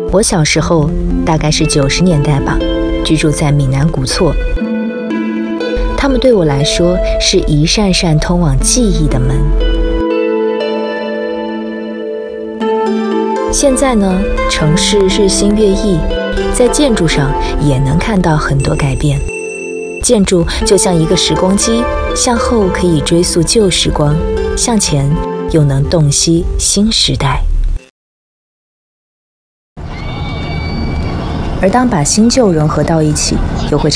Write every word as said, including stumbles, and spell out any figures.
我小时候大概是九十年代吧，居住在闽南古厝。它们对我来说是一扇扇通往记忆的门。现在呢，城市日新月异，在建筑上也能看到很多改变。建筑就像一个时光机，向后可以追溯旧时光，向前又能洞悉新时代。而当把新旧融合到一起，又会